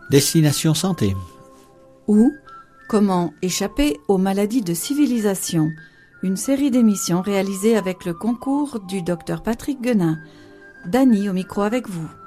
Destination Santé. Ou Comment échapper aux maladies de civilisation, une série d'émissions réalisées avec le concours du Dr Patrick Guenin. Dany au micro avec vous.